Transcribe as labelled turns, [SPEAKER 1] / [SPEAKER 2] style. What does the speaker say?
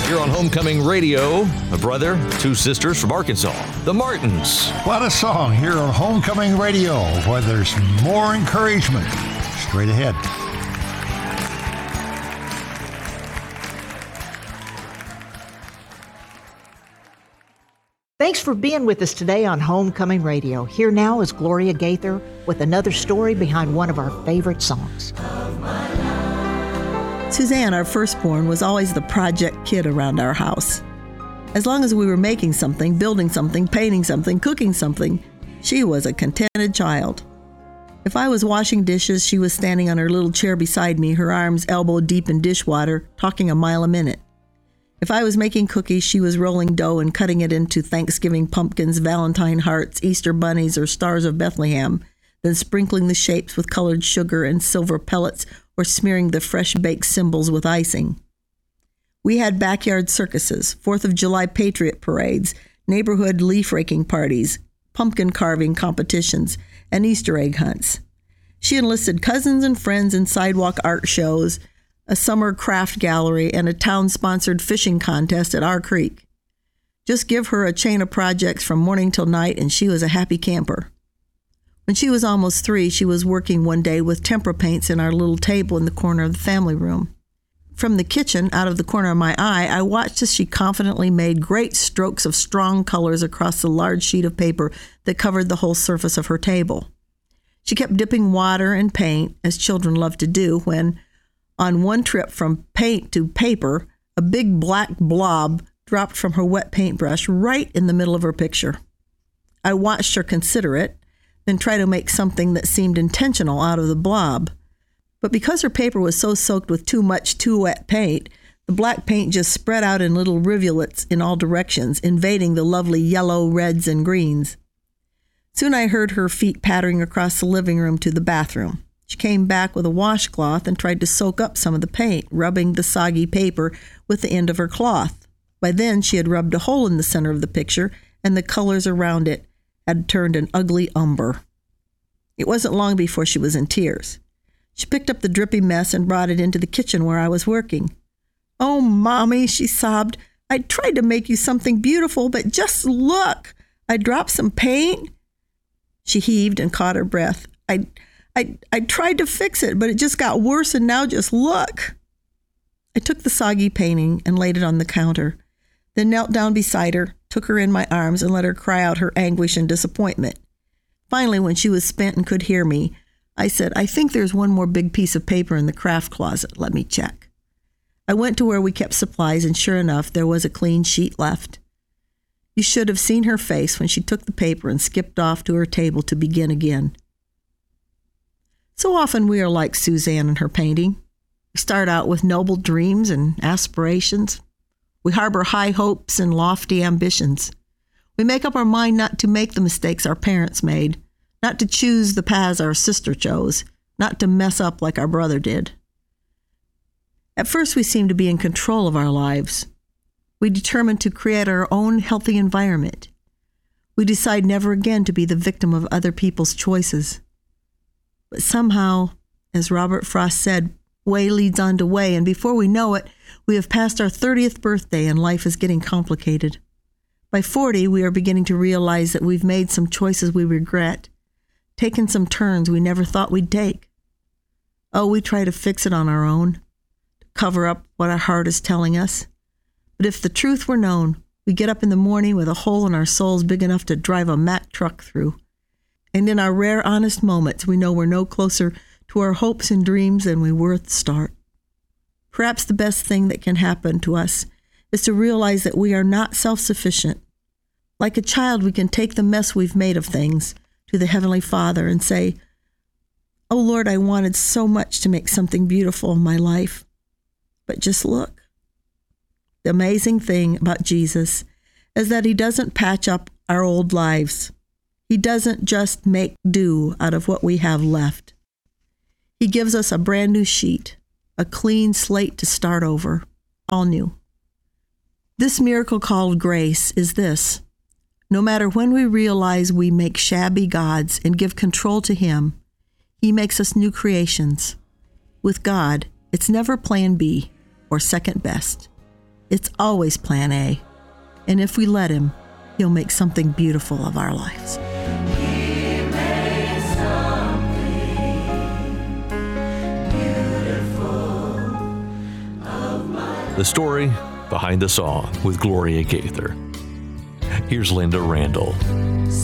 [SPEAKER 1] Here on Homecoming Radio, a brother, two sisters from Arkansas, the Martins.
[SPEAKER 2] What a song here on Homecoming Radio, where there's more encouragement. Straight ahead.
[SPEAKER 3] Thanks for being with us today on Homecoming Radio. Here now is Gloria Gaither with another story behind one of our favorite songs.
[SPEAKER 4] Suzanne, our firstborn, was always the project kid around our house. As long as we were making something, building something, painting something, cooking something, she was a contented child. If I was washing dishes, she was standing on her little chair beside me, her arms elbow deep in dishwater, talking a mile a minute. If I was making cookies, she was rolling dough and cutting it into Thanksgiving pumpkins, Valentine hearts, Easter bunnies, or stars of Bethlehem, then sprinkling the shapes with colored sugar and silver pellets or smearing the fresh-baked symbols with icing. We had backyard circuses, 4th of July patriot parades, neighborhood leaf-raking parties, pumpkin carving competitions, and Easter egg hunts. She enlisted cousins and friends in sidewalk art shows, a summer craft gallery, and a town-sponsored fishing contest at our creek. Just give her a chain of projects from morning till night, and she was a happy camper. When she was almost 3, she was working one day with tempera paints in our little table in the corner of the family room. From the kitchen, out of the corner of my eye, I watched as she confidently made great strokes of strong colors across the large sheet of paper that covered the whole surface of her table. She kept dipping water and paint, as children love to do, when, on one trip from paint to paper, a big black blob dropped from her wet paintbrush right in the middle of her picture. I watched her consider it, then try to make something that seemed intentional out of the blob. But because her paper was so soaked with too much too wet paint, the black paint just spread out in little rivulets in all directions, invading the lovely yellow, reds, and greens. Soon I heard her feet pattering across the living room to the bathroom. She came back with a washcloth and tried to soak up some of the paint, rubbing the soggy paper with the end of her cloth. By then, she had rubbed a hole in the center of the picture, and the colors around it had turned an ugly umber. It wasn't long before she was in tears. She picked up the drippy mess and brought it into the kitchen where I was working. "Oh, Mommy," she sobbed, "I tried to make you something beautiful, but just look! I dropped some paint." She heaved and caught her breath. I tried to fix it, but it just got worse, and now just look." I took the soggy painting and laid it on the counter, then knelt down beside her, took her in my arms, and let her cry out her anguish and disappointment. Finally, when she was spent and could hear me, I said, "I think there's one more big piece of paper in the craft closet. Let me check." I went to where we kept supplies, and sure enough, there was a clean sheet left. You should have seen her face when she took the paper and skipped off to her table to begin again. So often we are like Suzanne and her painting. We start out with noble dreams and aspirations. We harbor high hopes and lofty ambitions. We make up our mind not to make the mistakes our parents made, not to choose the paths our sister chose, not to mess up like our brother did. At first, we seem to be in control of our lives. We determine to create our own healthy environment. We decide never again to be the victim of other people's choices. But somehow, as Robert Frost said, way leads on to way, and before we know it, we have passed our 30th birthday and life is getting complicated. By 40, we are beginning to realize that we've made some choices we regret, taken some turns we never thought we'd take. Oh, we try to fix it on our own, to cover up what our heart is telling us. But if the truth were known, we get up in the morning with a hole in our souls big enough to drive a Mack truck through. And in our rare, honest moments, we know we're no closer to our hopes and dreams than we were at the start. Perhaps the best thing that can happen to us is to realize that we are not self-sufficient. Like a child, we can take the mess we've made of things to the Heavenly Father and say, "Oh Lord, I wanted so much to make something beautiful in my life. But just look." The amazing thing about Jesus is that he doesn't patch up our old lives. He doesn't just make do out of what we have left. He gives us a brand new sheet, a clean slate to start over, all new. This miracle called grace is this: no matter when we realize we make shabby gods and give control to him, he makes us new creations. With God, it's never plan B or second best. It's always plan A. And if we let him, he'll make something beautiful of our lives.
[SPEAKER 1] The story behind the song with Gloria Gaither. Here's Linda Randall.